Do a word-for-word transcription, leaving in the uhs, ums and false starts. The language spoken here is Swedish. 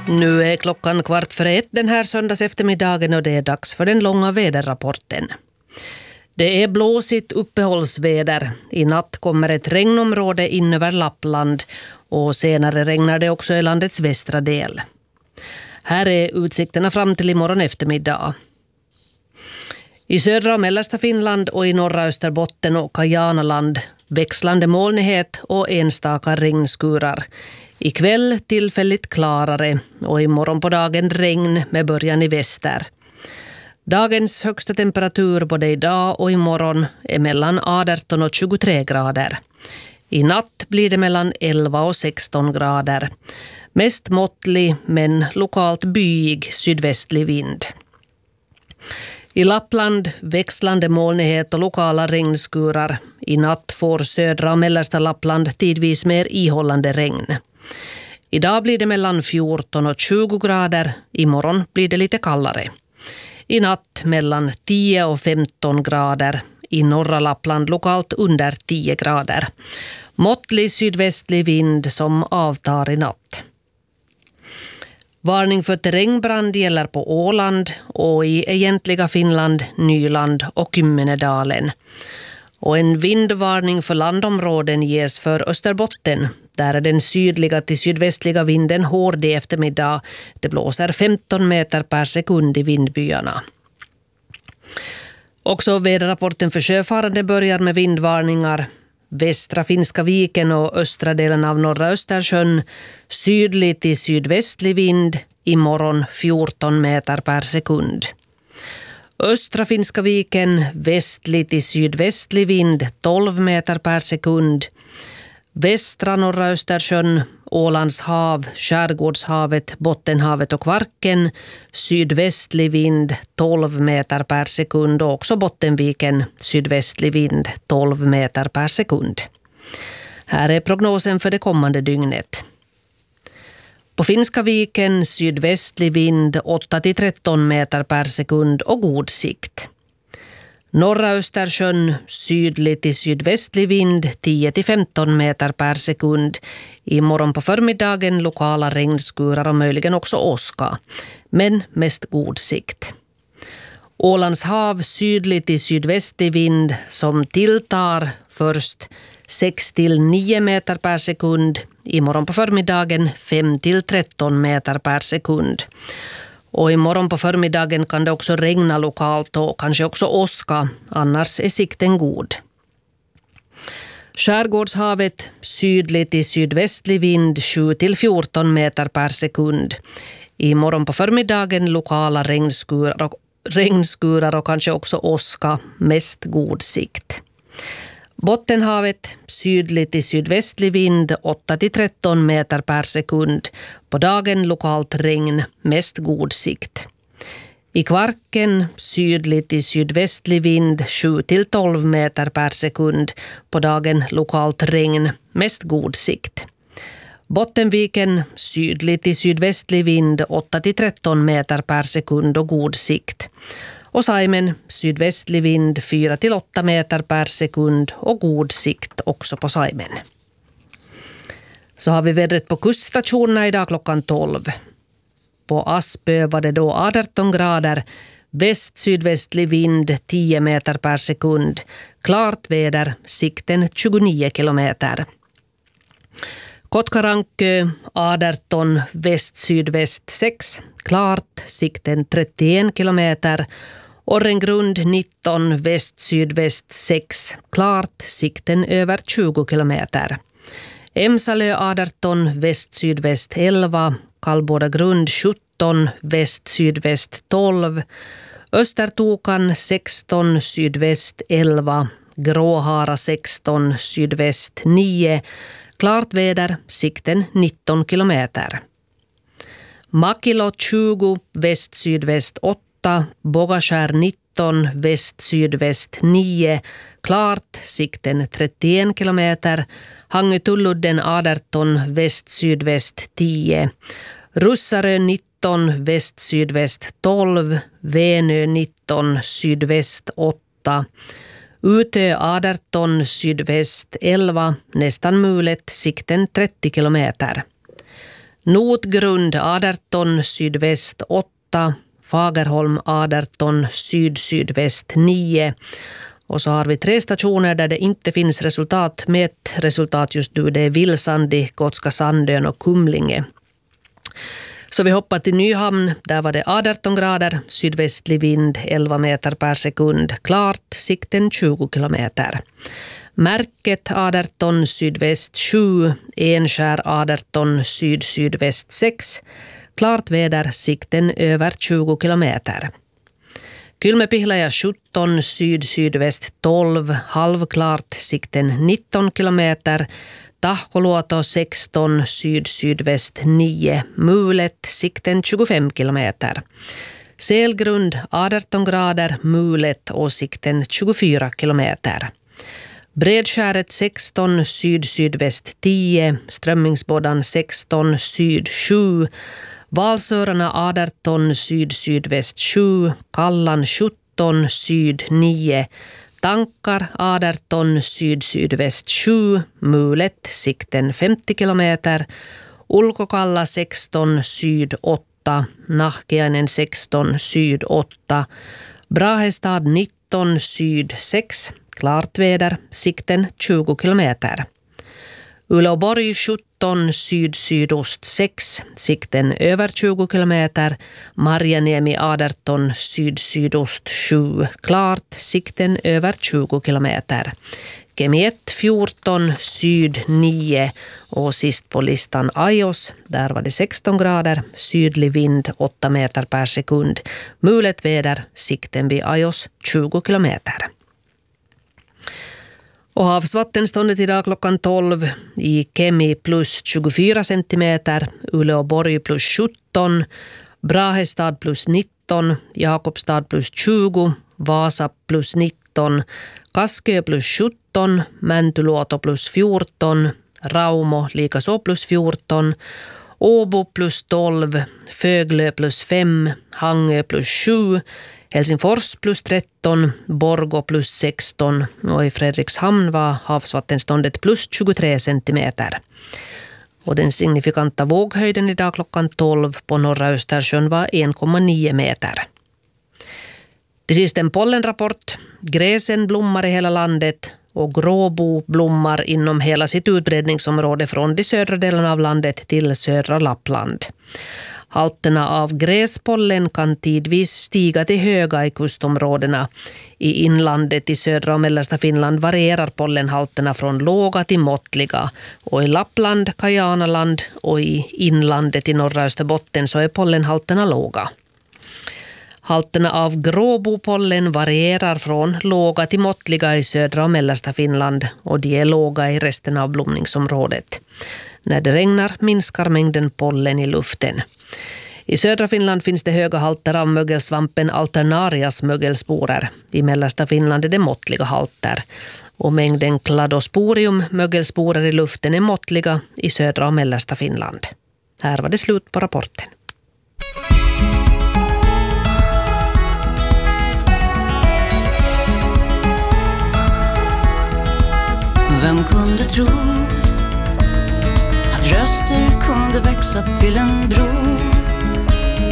Nu är klockan kvart för ett den här söndags eftermiddagen och det är dags för den långa väderrapporten. Det är blåsigt uppehållsväder. I natt kommer ett regnområde in över Lappland och senare regnar det också i landets västra del. Här är utsikterna fram till imorgon eftermiddag. I södra och mellersta Finland och i norra Österbotten och Kajanaland växlande molnighet och enstaka regnskurar. Ikväll tillfälligt klarare och imorgon på dagen regn med början i väster. Dagens högsta temperatur både idag och imorgon är mellan arton och tjugotre grader. I natt blir det mellan elva och sexton grader. Mest måttlig men lokalt byig sydvästlig vind. I Lappland växlande molnighet och lokala regnskurar. I natt får södra och mellersta Lappland tidvis mer ihållande regn. Idag blir det mellan fjorton och tjugo grader. Imorgon blir det lite kallare. I natt mellan tio och femton grader. I norra Lappland lokalt under tio grader. Måttlig sydvästlig vind som avtar i natt. Varning för terrängbrand gäller på Åland och i egentliga Finland, Nyland och Kymmenedalen. Och en vindvarning för landområden ges för Österbotten. Där är den sydliga till sydvästliga vinden hård i eftermiddag. Det blåser femton meter per sekund i vindbyarna. Också väderrapporten för sjöfarande börjar med vindvarningar. Västra Finska viken och östra delen av norra Östersjön. Sydlig till sydvästlig vind. Imorgon fjorton meter per sekund. Östra Finska viken, västlig till sydvästlig vind, tolv meter per sekund. Västra norra Östersjön, Ålands hav, Skärgårdshavet, Bottenhavet och Kvarken, sydvästlig vind, tolv meter per sekund och också Bottenviken, sydvästlig vind, tolv meter per sekund. Här är prognosen för det kommande dygnet. På Finska viken sydvästlig vind åtta till tretton meter per sekund och god sikt. Norra Östersjön sydlig till sydvästlig vind tio till femton meter per sekund. Imorgon på förmiddagen lokala regnskurar och möjligen också åska. Men mest god sikt. Ålands hav sydlig till sydvästlig vind som tilltar först sex till nio meter per sekund. Imorgon på förmiddagen fem till tretton meter per sekund. Och imorgon på förmiddagen kan det också regna lokalt och kanske också åska. Annars är sikten god. Skärgårdshavet sydlig till sydvästlig vind sju till fjorton meter per sekund. Imorgon på förmiddagen lokala regnskurar och, regnskurar och kanske också åska. Mest god sikt. Bottenhavet sydlig till sydvästlig vind åtta till tretton meter per sekund. På dagen lokalt regn, mest god sikt. I Kvarken sydlig till sydvästlig vind sju till tolv meter per sekund. På dagen lokalt regn, mest god sikt. Bottenviken sydlig till sydvästlig vind åtta till tretton meter per sekund och god sikt. Och Saimen sydvästlig vind fyra till åtta meter per sekund och god sikt också på Saimen. Så har vi vädret på kuststationerna idag klockan tolv. På Aspö var det då arton grader, väst-sydvästlig vind tio meter per sekund, klart väder, sikten tjugonio kilometer. Kotkarankö arton, väst-sydväst sex, klart, sikten trettioen kilometer. Orrengrund nitton, väst-sydväst sex, klart, sikten över tjugo kilometer. Emsalö arton, väst-sydväst elva, Kallbådagrund sjutton, väst-sydväst tolv. Östertokan sexton, sydväst elva, Gråhara sexton, sydväst nio, klart väder, sikten nitton kilometer. Makilo tjugo, väst-sydväst åtta, Bogaskär nitton, väst-sydväst nio, klart, sikten trettioen kilometer. Hangötulludden arton, väst-sydväst tio, Russarö nitton, väst-sydväst tolv, Venö nitton, sydväst åtta, Utö arton, sydväst elva, nästan mulet, sikten trettio kilometer. Notgrund arton, sydväst åtta. Fagerholm arton, syd-sydväst nio. Och så har vi tre stationer där det inte finns resultat. Med ett resultat just nu, det är Vilsandi, Gotska Sandön och Kumlinge. Så vi hoppar till Nyhamn. Där var det arton grader, sydvästlig vind elva meter per sekund. Klart, sikten tjugo kilometer. Märket arton, sydväst sju. Enskär arton, syd-sydväst sex. Klart väder, sikten över tjugo kilometer. Kylmäpihlaja sjutton, syd-sydväst tolv. Halvklart, sikten nitton kilometer. Tahkoluoto sexton, syd-sydväst nio. Mulet, sikten tjugofem kilometer. Selgrund arton grader, mulet och sikten tjugofyra kilometer. Bredskäret sexton, syd-sydväst tio. Strömmingsbådan sexton, syd sju. Valsörarna arton, syd-sydväst sju. Kallan sjutton, syd nio. Tankar arton, syd-sydväst sju. Mulet, sikten femtio kilometer. Ulkokalla sexton, syd åtta. Nahkiainen sexton, syd åtta. Brahestad nitton, syd sex. Klart väder, sikten tjugo kilometer. Uleåborg sjutton, syd-sydost sex, sikten över tjugo kilometer. Marjaniemi arton, syd-sydost sju, klart, sikten över tjugo kilometer. Kemi ett fjorton, syd nio och sist på listan Ajos, där var det sexton grader, sydlig vind åtta meter per sekund. Mulet väder, sikten vid Ajos tjugo kilometer. Och havsvattenståndet idag klockan tolv i Kemi plus tjugofyra centimeter, Uleåborg plus sjutton, Brahestad plus nitton, Jakobstad plus tjugo, Vasa plus nitton, Kaskö plus sjutton, Mäntyluoto plus fjorton, Raumo likaså plus fjorton, Åbo plus tolv, Föglö plus fem, Hangö plus sju, Helsingfors plus tretton, Borgå plus sexton och i Fredrikshamn var havsvattenståndet plus tjugotre centimeter. Och den signifikanta våghöjden idag klockan tolv på norra Östersjön var en komma nio meter. Till sist en pollenrapport. Gräsen blommar i hela landet och gråbo blommar inom hela sitt utbredningsområde från de södra delarna av landet till södra Lappland. Halterna av gräspollen kan tidvis stiga till höga i kustområdena. I inlandet i södra och mellersta Finland varierar pollenhalterna från låga till måttliga. Och i Lappland, Kajanaland och i inlandet i norra Österbotten så är pollenhalterna låga. Halterna av gråbopollen varierar från låga till måttliga i södra och mellersta Finland och de är låga i resten av blomningsområdet. När det regnar minskar mängden pollen i luften. I södra Finland finns det höga halter av mögelsvampen Alternarias mögelsporer. I mellersta Finland är det måttliga halter. Och mängden Cladosporium mögelsporer i luften är måttliga i södra och mellersta Finland. Här var det slut på rapporten. Vem kunde tro att röster kunde växa till en bro?